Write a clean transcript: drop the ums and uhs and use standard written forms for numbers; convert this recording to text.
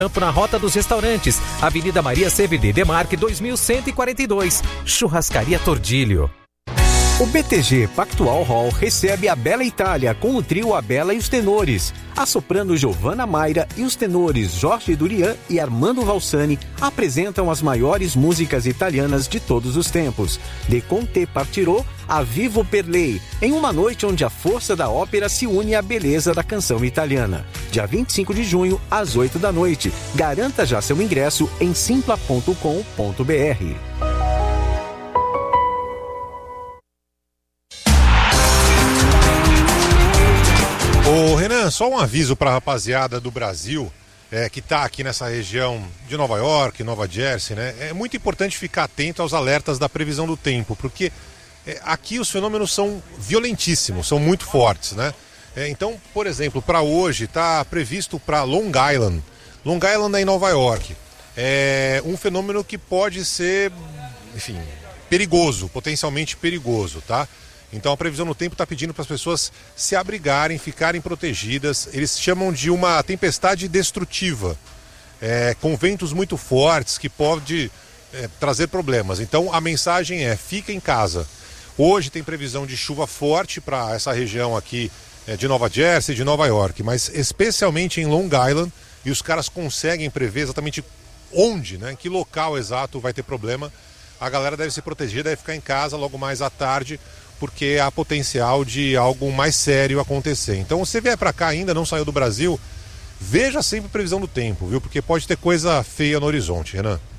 Na Rota dos Restaurantes, Avenida Maria CVD Demarque 2142, Churrascaria Tordilho. O BTG Pactual Hall recebe a Bela Itália com o trio A Bela e os tenores. A soprano Giovanna Mayra e os tenores Jorge Durian e Armando Valsani apresentam as maiores músicas italianas de todos os tempos. De Conte Partirò a Vivo per Lei, em uma noite onde a força da ópera se une à beleza da canção italiana. Dia 25 de junho, às 8 da noite. Garanta já seu ingresso em simpla.com.br. Ô Renan, só um aviso para a rapaziada do Brasil que está aqui nessa região de Nova York, Nova Jersey, né? É muito importante ficar atento aos alertas da previsão do tempo, porque aqui os fenômenos são violentíssimos, são muito fortes, né? Então, por exemplo, para hoje está previsto para Long Island. Long Island é em Nova York. É um fenômeno que pode ser, enfim, perigoso, potencialmente perigoso, tá? Então a previsão do tempo está pedindo para as pessoas se abrigarem, ficarem protegidas. Eles chamam de uma tempestade destrutiva, com ventos muito fortes que pode trazer problemas. Então a mensagem é: fica em casa. Hoje tem previsão de chuva forte para essa região aqui de Nova Jersey, de Nova York, mas especialmente em Long Island, e os caras conseguem prever exatamente onde, né, em que local exato vai ter problema. A galera deve se proteger, deve ficar em casa logo mais à tarde, porque há potencial de algo mais sério acontecer. Então, se você vier para cá ainda, não saiu do Brasil, veja sempre a previsão do tempo, viu? Porque pode ter coisa feia no horizonte, Renan.